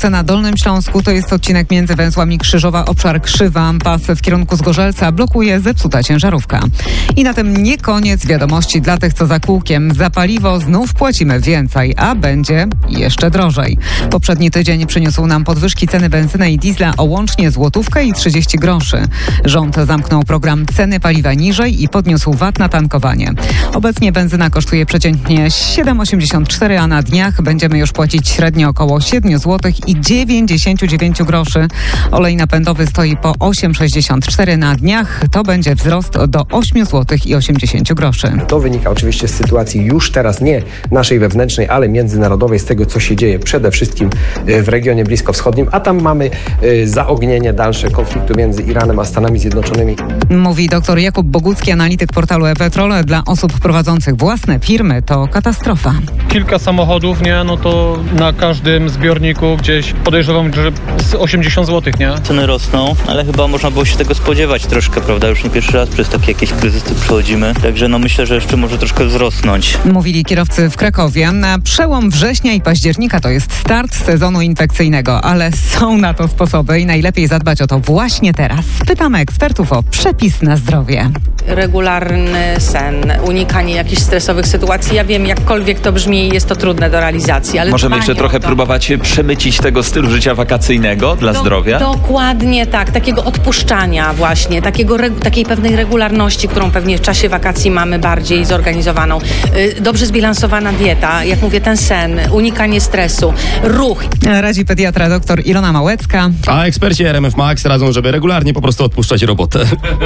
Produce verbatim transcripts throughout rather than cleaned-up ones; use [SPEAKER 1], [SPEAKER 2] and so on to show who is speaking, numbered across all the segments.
[SPEAKER 1] Wieliczce na Dolnym Śląsku. To jest odcinek między węzłami Krzyżowa, obszar Krzywa. Pas w kierunku Zgorzelca blokuje zepsuta ciężarówka. I na tym nie koniec wiadomości dla tych, co za kółkiem. Za paliwo znów płacimy więcej, a będzie jeszcze drożej. Poprzedni tydzień przyniósł nam podwyżki ceny benzyny i diesla o łącznie złotówkę i trzydzieści groszy. Rząd zamknął program ceny paliwa niżej i podniósł V A T na tankowanie. Obecnie benzyna kosztuje przeciętnie siedem osiemdziesiąt cztery, a na dniach będziemy już płacić średnio około siedem złotych i dziewięćdziesiąt dziewięć groszy. Olej napędowy stoi po osiem sześćdziesiąt cztery, na dniach to będzie wzrost do osiem złotych i osiemdziesiąt groszy.
[SPEAKER 2] To wynika oczywiście z sytuacji już teraz nie naszej wewnętrznej, ale międzynarodowej, z tego, co się dzieje przede wszystkim w regionie bliskowschodnim, a tam mamy zaognienie dalsze konfliktu między Iranem a Stanami Zjednoczonymi.
[SPEAKER 1] Mówi dr Jakub Bogucki, analityk portalu e-Petrol. Dla osób prowadzących własne firmy to katastrofa.
[SPEAKER 3] Kilka samochodów, nie? No to na każdym zbiorniku gdzieś podejrzewam, że z osiemdziesiąt złotych, nie?
[SPEAKER 4] Ceny rosną, ale chyba można było się tego spodziewać troszkę, prawda? Już nie pierwszy raz przez takie jakieś kryzysy przechodzimy, także no myślę, że jeszcze może troszkę wzrosnąć.
[SPEAKER 1] Mówili kierowcy w Krakowie. Na przełom września i października to jest start sezonu infekcyjnego, ale są na to sposoby i najlepiej zadbać o to właśnie teraz. Pytamy ekspertów o przepis na zdrowie.
[SPEAKER 5] Regularny sen, unikanie jakichś stresowych sytuacji. Ja wiem, jakkolwiek to brzmi, jest to trudne do realizacji, ale
[SPEAKER 6] możemy jeszcze trochę
[SPEAKER 5] to...
[SPEAKER 6] próbować przemycić tego stylu życia wakacyjnego dla
[SPEAKER 5] do,
[SPEAKER 6] zdrowia?
[SPEAKER 5] Dokładnie tak, takiego odpuszczania właśnie, takiego, takiej pewnej regularności, którą pewnie w czasie wakacji mamy bardziej zorganizowaną. Dobrze zbilansowana dieta, jak mówię, ten sen, unikanie stresu, ruch.
[SPEAKER 1] Radzi pediatra dr Ilona Małecka.
[SPEAKER 7] A eksperci R M F Max radzą, żeby regularnie po prostu odpuszczać robotę.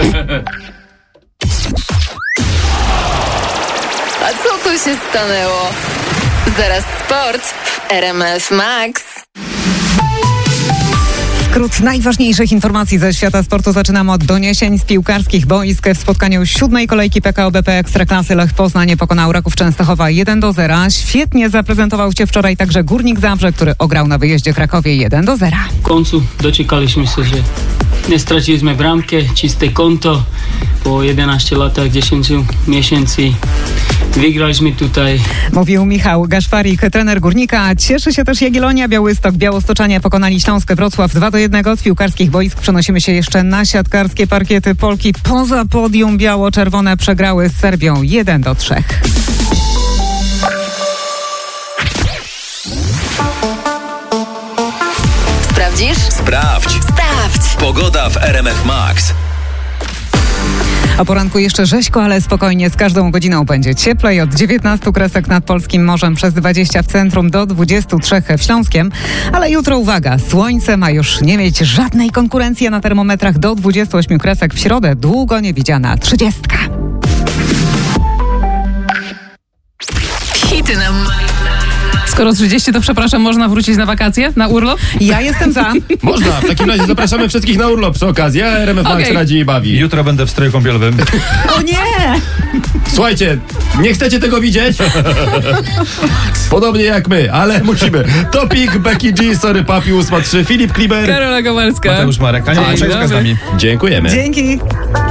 [SPEAKER 8] A co tu się stanęło? Zaraz sport w R M F Max.
[SPEAKER 1] Skrót najważniejszych informacji ze świata sportu. Zaczynamy od doniesień z piłkarskich boisk. W spotkaniu siódmej kolejki P K O B P Ekstraklasy Lech Poznań pokonał Raków Częstochowa jeden do zera. Świetnie zaprezentował się wczoraj także Górnik Zabrze, który ograł na wyjeździe Krakowie jeden do zera.
[SPEAKER 9] W końcu doczekaliśmy się, że nie straciliśmy bramkę, czyste konto. Po jedenastu latach, dziesięć miesięcy wygraliśmy tutaj.
[SPEAKER 1] Mówił Michał Gaszparik, trener Górnika. Cieszy się też Jagiellonia. Białystok, Białostoczanie pokonali Śląskę Wrocław dwa do jednego. Z piłkarskich boisk przenosimy się jeszcze na siatkarskie parkiety. Polki poza podium biało-czerwone przegrały z Serbią jeden do trzech.
[SPEAKER 8] Sprawdzisz?
[SPEAKER 6] Sprawdź.
[SPEAKER 8] Sprawdź.
[SPEAKER 6] Pogoda w R M F Max.
[SPEAKER 1] O poranku jeszcze rzeźko, ale spokojnie. Z każdą godziną będzie cieplej. Od dziewiętnastu kresek nad polskim morzem, przez dwadzieścia w centrum, do dwudziestu trzech w Śląskiem. Ale jutro uwaga, słońce ma już nie mieć żadnej konkurencji na termometrach, do dwudziestu ośmiu kresek. W środę długo niewidziana trzydziestka.
[SPEAKER 8] Hity nam.
[SPEAKER 10] Skoro trzydzieści, to przepraszam, można wrócić na wakacje, na urlop?
[SPEAKER 1] Ja jestem za.
[SPEAKER 7] Można. W takim razie zapraszamy wszystkich na urlop przy okazji. A R M F Max
[SPEAKER 10] Okay.
[SPEAKER 7] radzi i bawi.
[SPEAKER 6] Jutro będę w stroju kąpielowym.
[SPEAKER 1] O nie!
[SPEAKER 7] Słuchajcie, nie chcecie tego widzieć? Podobnie jak my, ale musimy. Topik, Becky G, Sorry Papi, ósma trzy, Filip Kliber,
[SPEAKER 10] Karola Kowalska.
[SPEAKER 6] Mateusz Marek, Ania Łuczewska z nami.
[SPEAKER 7] Dziękujemy.
[SPEAKER 1] Dzięki.